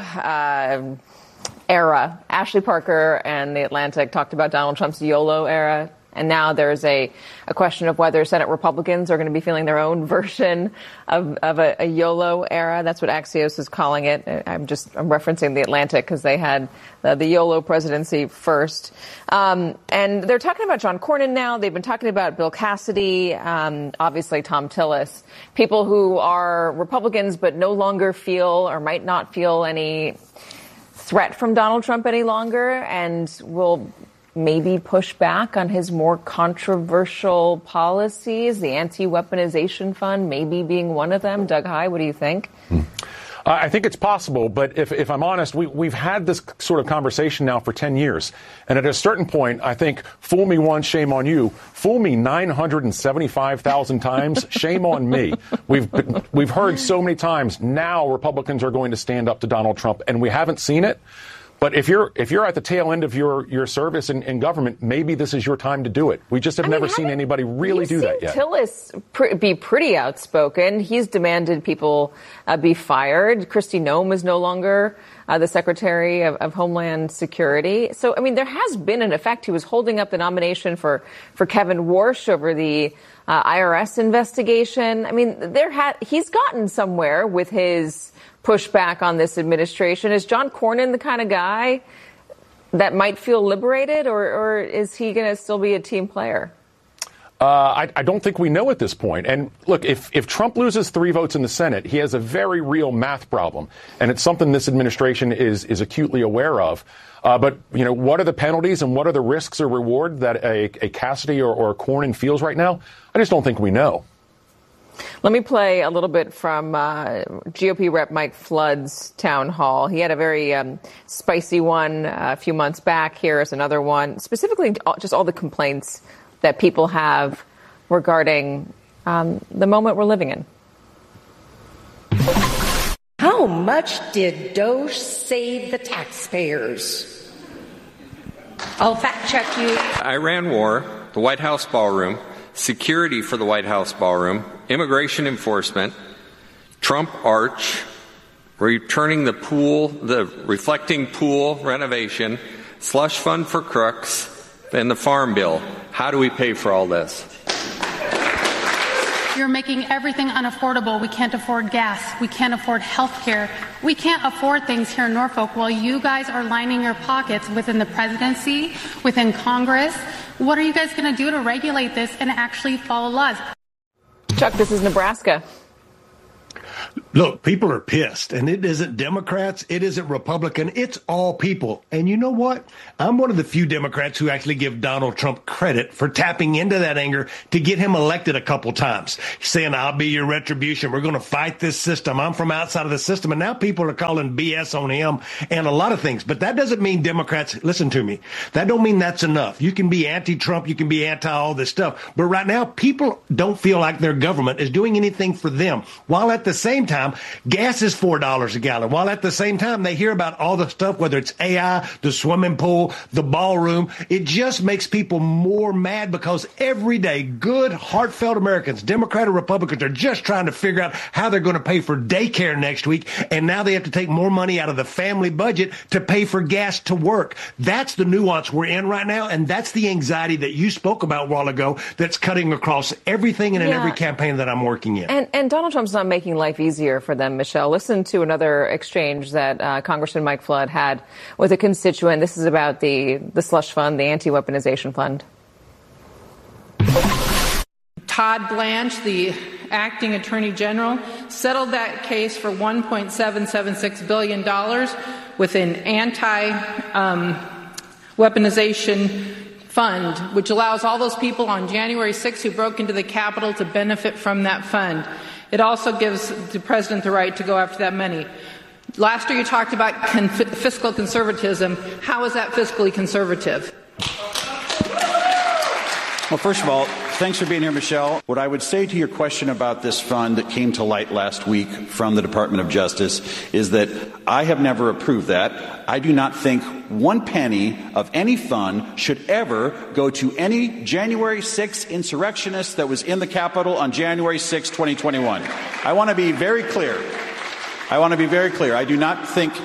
era. Ashley Parker and The Atlantic talked about Donald Trump's YOLO era, and now there's a question of whether Senate Republicans are going to be feeling their own version of a YOLO era. That's what Axios is calling it. I'm referencing The Atlantic because they had the YOLO presidency first. And they're talking about John Cornyn now. They've been talking about Bill Cassidy, obviously Tom Tillis, people who are Republicans but no longer feel or might not feel any threat from Donald Trump any longer and will maybe push back on his more controversial policies, the anti-weaponization fund maybe being one of them. Doug Heye, what do you think? I think it's possible, but if I'm honest, we've had this sort of conversation now for 10 years. And at a certain point, I think, fool me once, shame on you. Fool me 975,000 times, shame on me. We've heard so many times, now Republicans are going to stand up to Donald Trump, and we haven't seen it. But if you're at the tail end of your service in government, maybe this is your time to do it. We just have never seen anybody really do that yet. Tillis be pretty outspoken. He's demanded people be fired. Kristi Noem is no longer the Secretary of Homeland Security. So, I mean, there has been an effect. He was holding up the nomination for Kevin Warsh over the IRS investigation. I mean, he's gotten somewhere with his pushback on this administration. Is John Cornyn the kind of guy that might feel liberated, or is he going to still be a team player? I don't think we know at this point. And look, if Trump loses 3 votes in the Senate, he has a very real math problem. And it's something this administration is acutely aware of. But, what are the penalties and what are the risks or reward that a Cassidy or a Cornyn feels right now? I just don't think we know. Let me play a little bit from GOP Rep Mike Flood's town hall. He had a very spicy one a few months back. Here is another one, specifically just all the complaints that people have regarding the moment we're living in. How much did DOGE save the taxpayers? I'll fact check you. Iran war, the White House ballroom, security for the White House ballroom, immigration enforcement, Trump Arch, returning the pool, the reflecting pool renovation, slush fund for crooks, and the farm bill. How do we pay for all this? You're making everything unaffordable. We can't afford gas. We can't afford health care. We can't afford things here in Norfolk while you guys are lining your pockets within the presidency, within Congress. What are you guys going to do to regulate this and actually follow laws? Chuck, this is Nebraska. Look, people are pissed, and it isn't Democrats, it isn't Republican, it's all people. And you know what? I'm one of the few Democrats who actually give Donald Trump credit for tapping into that anger to get him elected a couple times. He's saying, I'll be your retribution. We're going to fight this system. I'm from outside of the system. And now people are calling BS on him and a lot of things. But that doesn't mean Democrats, listen to me, that don't mean that's enough. You can be anti-Trump, you can be anti all this stuff. But right now, people don't feel like their government is doing anything for them. While at the same time, gas is $4 a gallon, while at the same time they hear about all the stuff, whether it's AI, the swimming pool, the ballroom. It just makes people more mad because every day good, heartfelt Americans, Democrat or Republicans, are just trying to figure out how they're going to pay for daycare next week. And now they have to take more money out of the family budget to pay for gas to work. That's the nuance we're in right now. And that's the anxiety that you spoke about a while ago that's cutting across everything and in every campaign that I'm working in. And Donald Trump's not making life easier for them, Michelle. Listen to another exchange that Congressman Mike Flood had with a constituent. This is about the slush fund, the anti-weaponization fund. Todd Blanche, the acting attorney general, settled that case for $1.776 billion with an anti-weaponization fund, which allows all those people on January 6th who broke into the Capitol to benefit from that fund. It also gives the president the right to go after that money. Last year you talked about fiscal conservatism. How is that fiscally conservative? Well, first of all, thanks for being here, Michelle. What I would say to your question about this fund that came to light last week from the Department of Justice is that I have never approved that. I do not think one penny of any fund should ever go to any January 6th insurrectionist that was in the Capitol on January 6, 2021. I want to be very clear. I do not think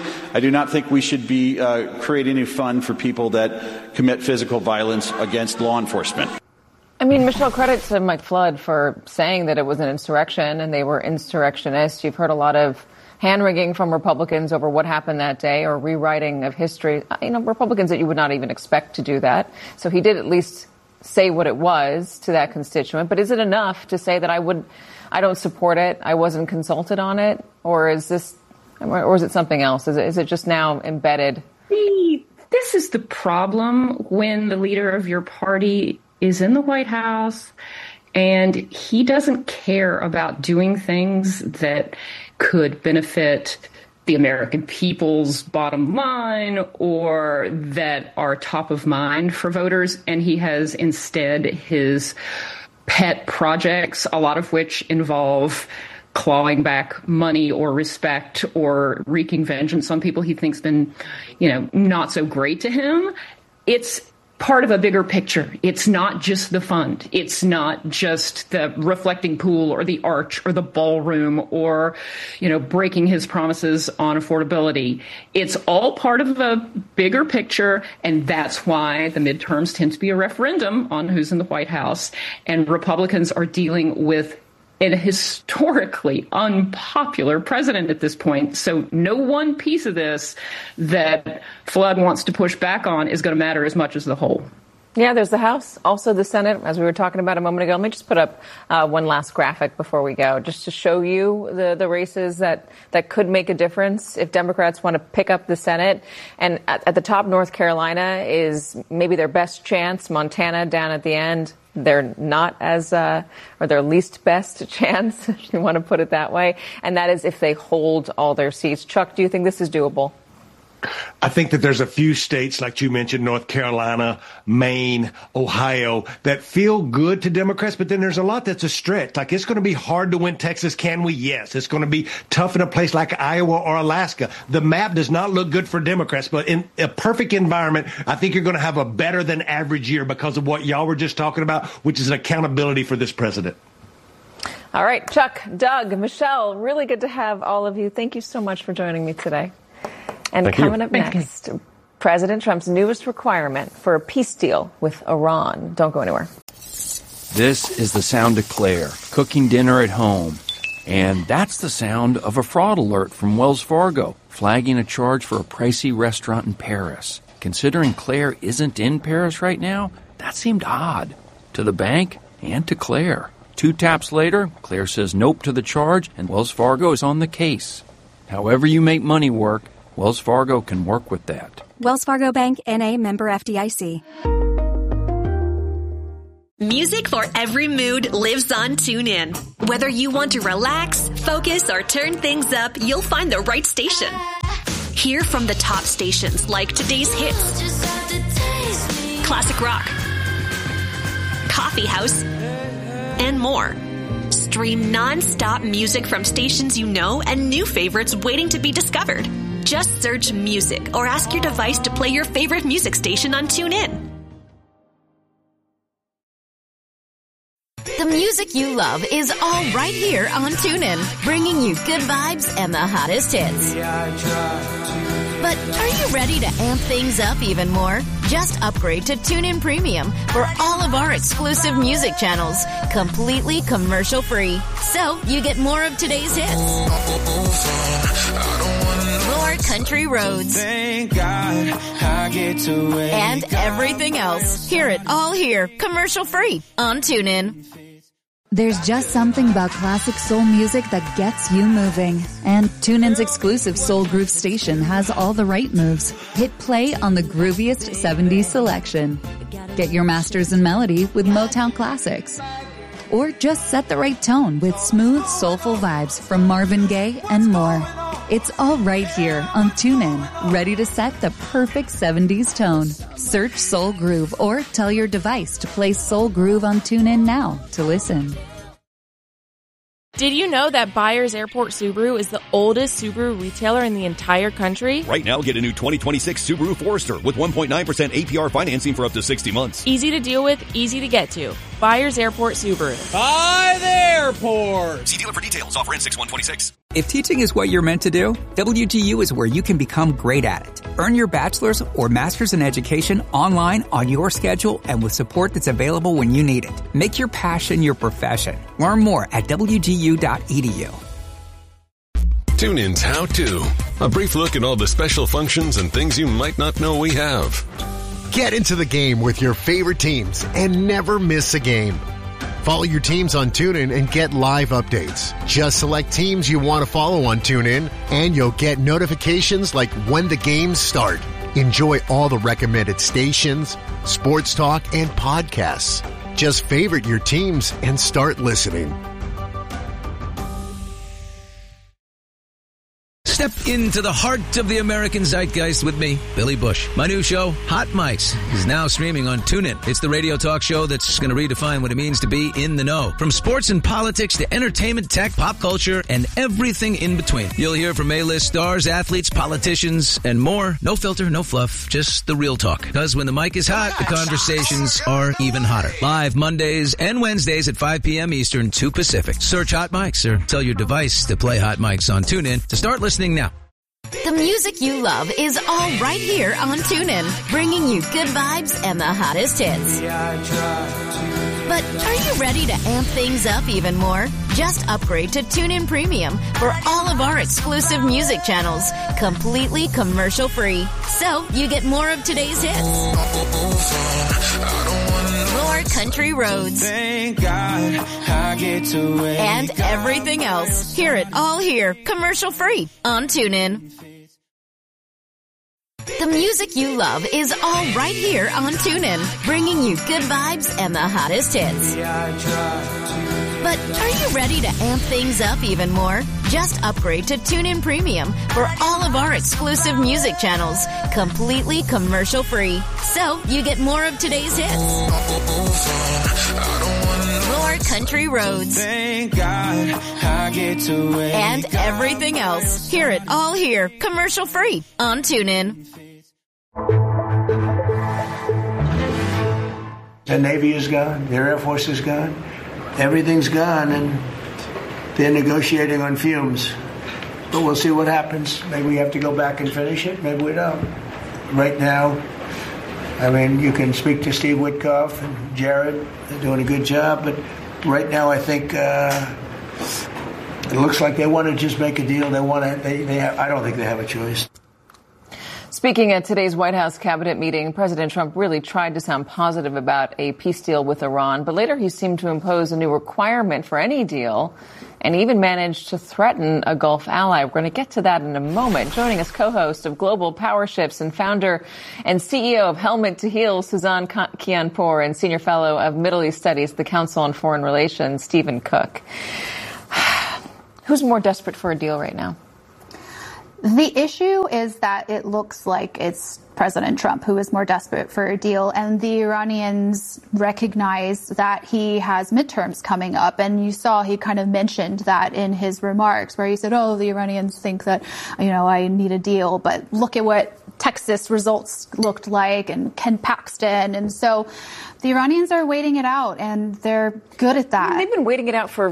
we should be creating a fund for people that commit physical violence against law enforcement. I mean, Michelle, credit to Mike Flood for saying that it was an insurrection and they were insurrectionists. You've heard a lot of hand-wringing from Republicans over what happened that day or rewriting of history. You know, Republicans that you would not even expect to do that. So he did at least say what it was to that constituent. But is it enough to say that I don't support it, I wasn't consulted on it? Or is it something else? Is it just now embedded? This is the problem when the leader of your party is in the White House and he doesn't care about doing things that could benefit the American people's bottom line or that are top of mind for voters. And he has instead his pet projects, a lot of which involve clawing back money or respect or wreaking vengeance on people he thinks been, not so great to him. It's part of a bigger picture. It's not just the fund. It's not just the reflecting pool or the arch or the ballroom or, breaking his promises on affordability. It's all part of a bigger picture. And that's why the midterms tend to be a referendum on who's in the White House. And Republicans are dealing with a historically unpopular president at this point. So no one piece of this that Flood wants to push back on is going to matter as much as the whole. Yeah, there's the House, also the Senate, as we were talking about a moment ago. Let me just put up one last graphic before we go, just to show you the races that could make a difference if Democrats want to pick up the Senate. And at the top, North Carolina is maybe their best chance. Montana down at the end. They're not as, or their least best chance, if you want to put it that way. And that is if they hold all their seats. Chuck, do you think this is doable? I think that there's a few states, like you mentioned, North Carolina, Maine, Ohio, that feel good to Democrats, but then there's a lot that's a stretch. Like, it's going to be hard to win Texas, can we? Yes. It's going to be tough in a place like Iowa or Alaska. The map does not look good for Democrats, but in a perfect environment, I think you're going to have a better than average year because of what y'all were just talking about, which is accountability for this president. All right, Chuck, Doug, Michelle, really good to have all of you. Thank you so much for joining me today. And coming up next, President Trump's newest requirement for a peace deal with Iran. Don't go anywhere. This is the sound of Claire cooking dinner at home. And that's the sound of a fraud alert from Wells Fargo, flagging a charge for a pricey restaurant in Paris. Considering Claire isn't in Paris right now, that seemed odd to the bank and to Claire. 2 taps later, Claire says nope to the charge, and Wells Fargo is on the case. However you make money work, Wells Fargo can work with that. Wells Fargo Bank, N.A., member FDIC. Music for every mood lives on TuneIn. Whether you want to relax, focus, or turn things up, you'll find the right station. Hear from the top stations like today's hits, classic rock, coffee house, and more. Stream non-stop music from stations you know and new favorites waiting to be discovered. Just search music or ask your device to play your favorite music station on TuneIn. The music you love is all right here on TuneIn, bringing you good vibes and the hottest hits. But are you ready to amp things up even more? Just upgrade to TuneIn Premium for all of our exclusive music channels, completely commercial-free. So you get more of today's hits, more country roads, and everything else. Hear it all here, commercial-free on TuneIn. There's just something about classic soul music that gets you moving. And TuneIn's exclusive Soul Groove station has all the right moves. Hit play on the grooviest 70s selection. Get your masters in melody with Motown classics. Or just set the right tone with smooth, soulful vibes from Marvin Gaye and more. It's all right here on TuneIn, ready to set the perfect 70s tone. Search Soul Groove or tell your device to play Soul Groove on TuneIn now to listen. Did you know that Byers Airport Subaru is the oldest Subaru retailer in the entire country? Right now, get a new 2026 Subaru Forester with 1.9% APR financing for up to 60 months. Easy to deal with, easy to get to. Byers Airport Subaru. By the airport. See dealer for details. Offer in 6/126. If teaching is what you're meant to do, WGU is where you can become great at it. Earn your bachelor's or master's in education online on your schedule and with support that's available when you need it. Make your passion your profession. Learn more at WGU.edu. TuneIn's How To. A brief look at all the special functions and things you might not know we have. Get into the game with your favorite teams and never miss a game. Follow your teams on TuneIn and get live updates. Just select teams you want to follow on TuneIn, and you'll get notifications like when the games start. Enjoy all the recommended stations, sports talk, and podcasts. Just favorite your teams and start listening. Step into the heart of the American zeitgeist with me, Billy Bush. My new show, Hot Mics, is now streaming on TuneIn. It's the radio talk show that's going to redefine what it means to be in the know. From sports and politics to entertainment, tech, pop culture, and everything in between. You'll hear from A-list stars, athletes, politicians, and more. No filter, no fluff, just the real talk. Because when the mic is hot, the conversations are even hotter. Live Mondays and Wednesdays at 5 p.m. Eastern, 2 Pacific. Search Hot Mics or tell your device to play Hot Mics on TuneIn to start listening now. The music you love is all right here on TuneIn, bringing you good vibes and the hottest hits. But are you ready to amp things up even more? Just upgrade to TuneIn Premium for all of our exclusive music channels, completely commercial-free. So you get more of today's hits, more country roads, and everything else. Hear it all here, commercial-free on TuneIn. The music you love is all right here on TuneIn, bringing you good vibes and the hottest hits. But are you ready to amp things up even more? Just upgrade to TuneIn Premium for all of our exclusive music channels, completely commercial-free. So you get more of today's hits, more country roads, and everything else. Hear it all here, commercial-free on TuneIn. The Navy is gone. The Air Force is gone. Everything's gone, and they're negotiating on fumes. But we'll see what happens. Maybe we have to go back and finish it. Maybe we don't. Right now, I mean, you can speak to Steve Witkoff and Jared. They're doing a good job. But right now, I think it looks like they want to just make a deal. They want to. I don't think they have a choice. Speaking at today's White House cabinet meeting, President Trump really tried to sound positive about a peace deal with Iran, but later he seemed to impose a new requirement for any deal and even managed to threaten a Gulf ally. We're going to get to that in a moment. Joining us, co-host of Global Power Shifts and founder and CEO of Helmet to Heal, Suzanne Kianpour, and senior fellow of Middle East Studies at the Council on Foreign Relations, Stephen Cook. Who's more desperate for a deal right now? The issue is that it looks like it's President Trump who is more desperate for a deal, and the Iranians recognize that he has midterms coming up. And you saw he kind of mentioned that in his remarks where he said, oh, the Iranians think that, I need a deal, but look at what Texas results looked like and Ken Paxton. And so the Iranians are waiting it out, and they're good at that. They've been waiting it out for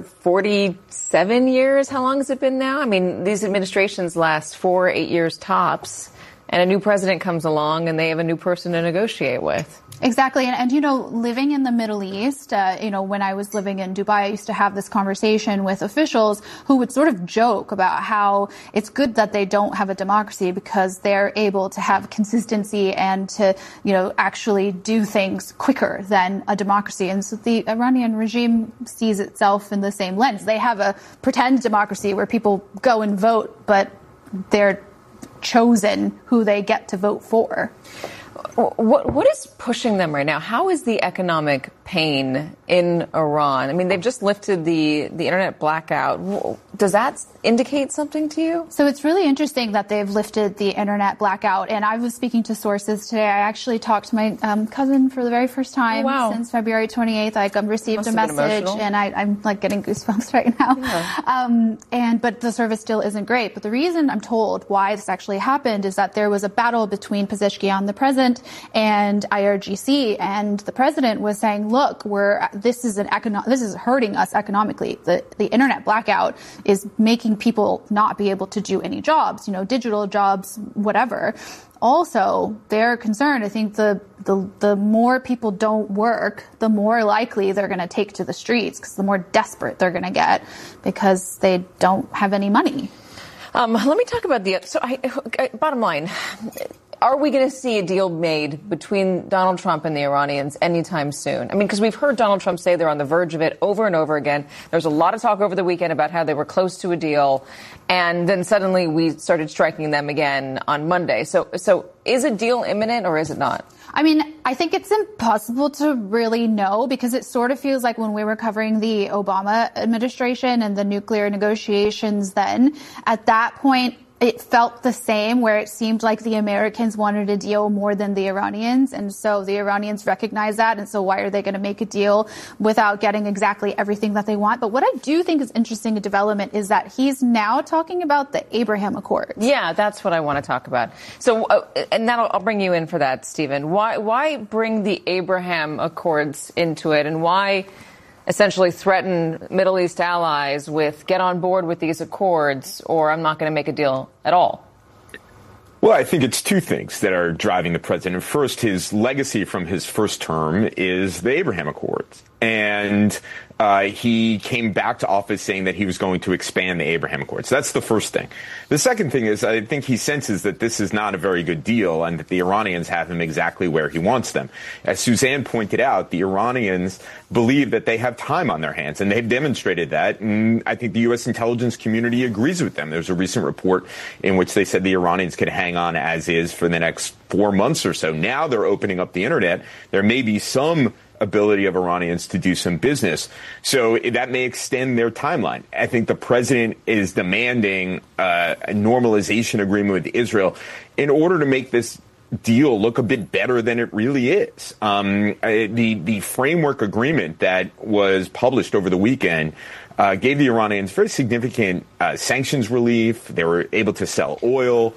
47 years. How long has it been now? These administrations last 4 or 8 years tops, and a new president comes along and they have a new person to negotiate with. Exactly. And living in the Middle East, when I was living in Dubai, I used to have this conversation with officials who would sort of joke about how it's good that they don't have a democracy because they're able to have consistency and to, actually do things quicker than a democracy. And so the Iranian regime sees itself in the same lens. They have a pretend democracy where people go and vote, but they're chosen who they get to vote for. What is pushing them right now? How is the economic pain in Iran? They've just lifted the internet blackout. Does that indicate something to you? So it's really interesting that they've lifted the internet blackout. And I was speaking to sources today. I actually talked to my cousin for the very first time since February 28th. I received a message, and I'm getting goosebumps right now. Yeah. But the service still isn't great. But the reason I'm told why this actually happened is that there was a battle between Pezeshkian, the president, and IRGC, and the president was saying, look, this is hurting us economically. The internet blackout is making people not be able to do any jobs, digital jobs, whatever. Also, they're concerned. I think the more people don't work, the more likely they're going to take to the streets, because the more desperate they're going to get because they don't have any money. Let me talk about bottom line. Are we going to see a deal made between Donald Trump and the Iranians anytime soon? Because we've heard Donald Trump say they're on the verge of it over and over again. There's a lot of talk over the weekend about how they were close to a deal, and then suddenly we started striking them again on Monday. So is a deal imminent or is it not? I think it's impossible to really know, because it sort of feels like when we were covering the Obama administration and the nuclear negotiations then, at that point, it felt the same, where it seemed like the Americans wanted a deal more than the Iranians. And so the Iranians recognize that. And so why are they going to make a deal without getting exactly everything that they want? But what I do think is interesting, a development, is that he's now talking about the Abraham Accords. Yeah, that's what I want to talk about. So, and I'll bring you in for that, Stephen. Why bring the Abraham Accords into it, and why essentially threaten Middle East allies with get on board with these accords or I'm not going to make a deal at all? Well, I think it's two things that are driving the president. First, his legacy from his first term is the Abraham Accords. And he came back to office saying that he was going to expand the Abraham Accords. That's the first thing. The second thing is I think he senses that this is not a very good deal and that the Iranians have him exactly where he wants them. As Suzanne pointed out, the Iranians believe that they have time on their hands, and they've demonstrated that. And I think the U.S. intelligence community agrees with them. There's a recent report in which they said the Iranians could hang on as is for the next 4 months or so. Now they're opening up the internet. There may be some ability of Iranians to do some business. So that may extend their timeline. I think the president is demanding a normalization agreement with Israel in order to make this deal look a bit better than it really is. The framework agreement that was published over the weekend gave the Iranians very significant sanctions relief. They were able to sell oil.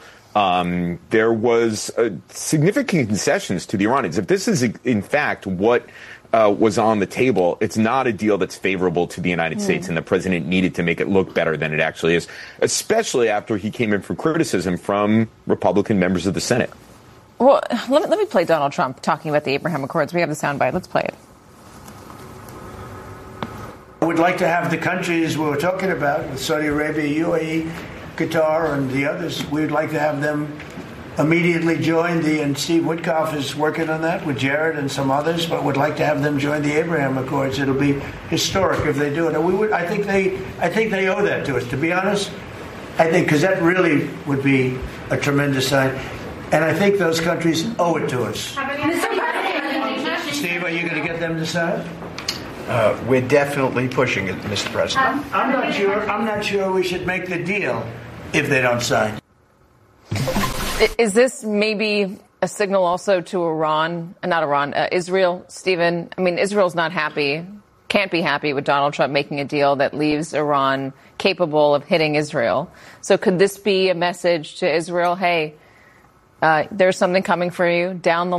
There was significant concessions to the Iranians. If this is, in fact, what was on the table, it's not a deal that's favorable to the United States, and the president needed to make it look better than it actually is, especially after he came in for criticism from Republican members of the Senate. Well, let me play Donald Trump talking about the Abraham Accords. We have the soundbite. Let's play it. We'd like to have the countries we were talking about, Saudi Arabia, UAE, Qatar, and the others, we'd like to have them immediately join and Steve Witkoff is working on that with Jared and some others, but would like to have them join the Abraham Accords. It'll be historic if they do it. And I think they owe that to us, to be honest. I think, because that really would be a tremendous sign. And I think those countries owe it to us. Steve, are you going to get them to sign? We're definitely pushing it, Mr. President. I'm not sure we should make the deal if they don't sign. Is this maybe a signal also to Israel, Stephen? I mean, Israel's not happy, can't be happy with Donald Trump making a deal that leaves Iran capable of hitting Israel. So could this be a message to Israel? Hey, there's something coming for you down the